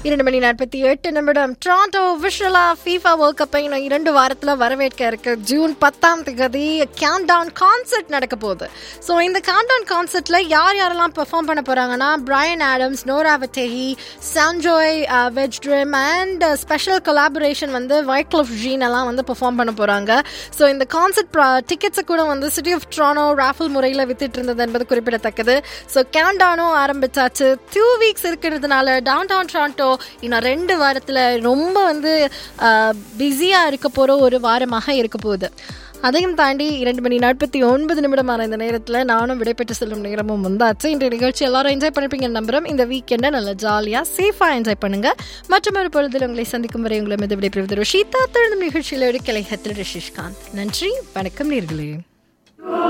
2:48 Toronto விஷுவலா FIFA world கப்பை இன்னும் 2 வாரத்தில் வரவேற்க இருக்கு. ஜூன் 10 கவுண்ட் டவுன் கான்சர்ட் நடக்க போகுது. ஸோ இந்த கவுண்ட் டவுன் கான்சர்ட்ல யாரெல்லாம் பெர்ஃபார்ம் பண்ண போறாங்கன்னா, Brian Adams, Nora வட்டேஹி, சான்ஜோய் வெஜ்ட்ரிம் and special collaboration வைக்லிஃப் gene எல்லாம் பெர்ஃபார்ம் பண்ண போறாங்க. ஸோ இந்த கான்சர்ட் டிக்கெட்ஸை கூட சிட்டி ஆஃப் டொரண்டோ ராஃபல் முறையில் வித்துட்டு இருந்தது என்பது குறிப்பிடத்தக்கது. ஸோ கவுண்ட் டவுனும் ஆரம்பிச்சாச்சு. 2 வீக்ஸ் இருக்கிறதுனால டவுன் டவுன் டொரண்டோ இன்னும் 2 வாரத்தில் ரொம்ப பிஸியாக இருக்க போகிற ஒரு வாரமாக இருக்க போகுது. அதையும் தாண்டி 2:49 இந்த நேரத்தில் நானும் விடைபெற்று செல்லும் நேரமும் வந்தாச்சு. இந்த நிகழ்ச்சி எல்லாரும் என்ஜாய் பண்ணிருப்பீங்க நம்புறோம். இந்த வீக்கெண்டை நல்லா ஜாலியாக சேஃபாக என்ஜாய் பண்ணுங்க. மற்றொரு பொழுதில் உங்களை சந்திக்கும் வரை உங்களை மீது விடைபெறுவது ருஷிதா. தொடர்ந்து நிகழ்ச்சியில் கலைஹத்தில் ரிஷிஷ்காந்த். நன்றி, வணக்கம் நேர்களே.